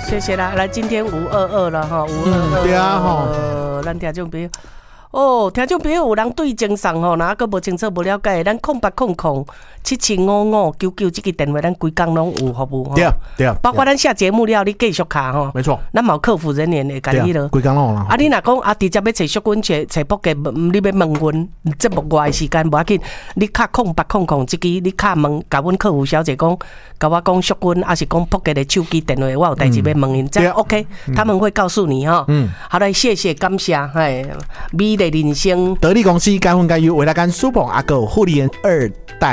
谢谢啦。来，今天522了哈，522。 对啊吼。 咱听众朋友。哦，听众朋友有人对精神吼，哪个无清楚、无了解，咱0800775599这个电话，咱规工拢有服务吼。 对啊，对啊。 包括咱下节目了，你继续卡吼。 没错。 咱嘛有客服人员会甲你咯。 规工拢有啦。 你若讲直接要找淑君、找卜嘅，你要问阮节目外的时间无要紧，你卡0800这个你卡问，甲阮客服小姐讲，甲我讲淑君，还是讲卜嘅的手机电话，我有代志要问因，这样 OK，他们会告诉你哈。好嘞，谢谢，感谢，美丽人生得力公司该分该优，为了干舒鹏阿狗护理人2代。